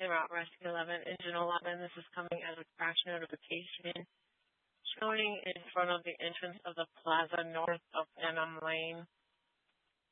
Route Rescue 11, Engine 11. This is coming as a crash notification showing in front of the entrance of the plaza north of Annam Lane.